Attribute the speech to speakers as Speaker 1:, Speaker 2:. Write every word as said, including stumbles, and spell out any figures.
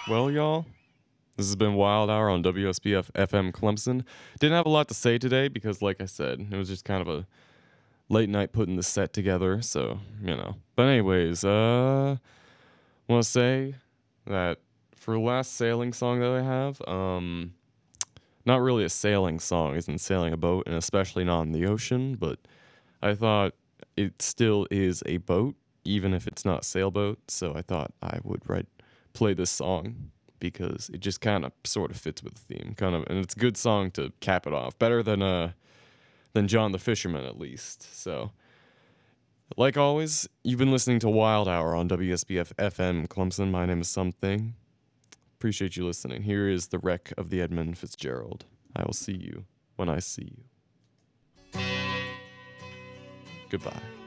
Speaker 1: Well, y'all, this has been Wild Hour on W S B F F M Clemson. Didn't have a lot to say today because, like I said, it was just kind of a late night putting the set together. So you know. But anyways, uh, want to say that for the last sailing song that I have, um, not really a sailing song, isn't sailing a boat, and especially not in the ocean. But I thought it still is a boat, even if it's not a sailboat. So I thought I would write play this song because it just kind of sort of fits with the theme, kind of, and it's a good song to cap it off. Better than uh than John the Fisherman at least. So, like always, you've been listening to Wild Hour on W S B F F M Clemson. My name is Something. Appreciate you listening. Here is the wreck of the Edmund Fitzgerald. I will see you when I see you. Goodbye.